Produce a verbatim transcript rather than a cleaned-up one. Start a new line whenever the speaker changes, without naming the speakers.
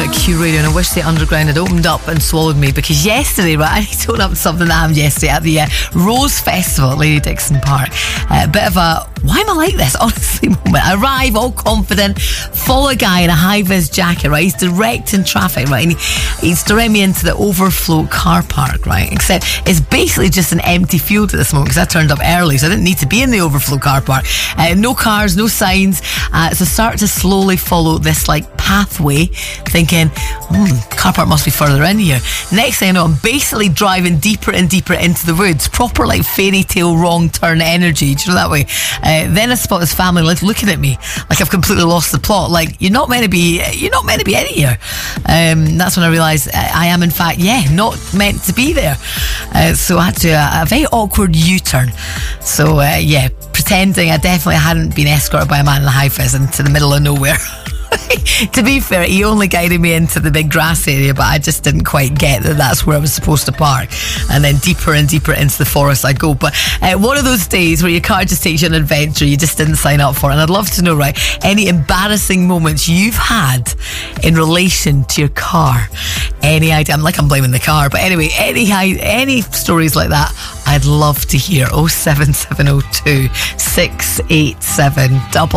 Q Radio, and I wish the underground had opened up and swallowed me, because yesterday, right, I told up something that happened yesterday at the uh, Rose Festival at Lady Dixon Park. A uh, bit of a why am I like this, honestly, moment. I arrive all confident, follow a guy in a high-vis jacket, right? He's directing traffic, right? And he, he's directing me into the overflow car park, right? Except it's basically just an empty field at this moment, because I turned up early, so I didn't need to be in the overflow car park. Uh, no cars, no signs. Uh, so start to slowly follow this like pathway, thinking, hmm, car park must be further in here. Next thing I know, I'm basically driving deeper and deeper into the woods. Proper like fairy tale wrong turn energy. Do you know that way? Uh, then I spot this family like looking at me like I've completely lost the plot. Like, you're not meant to be, you're not meant to be in here. Um, that's when I realised I am in fact, yeah, not meant to be there. Uh, so I had to do a, a very awkward U-turn. So uh, yeah, pretending I definitely hadn't been escorted by a man in a high vis into the middle of nowhere. To be fair, he only guided me into the big grass area, but I just didn't quite get that that's where I was supposed to park. And then deeper and deeper into the forest I go. But uh, one of those days where your car just takes you on an adventure you just didn't sign up for. And I'd love to know, right, any embarrassing moments you've had in relation to your car. Any idea? I'm like I'm blaming the car, but anyway, any any stories like that, I'd love to hear. oh seven seven oh two, six eight seven, double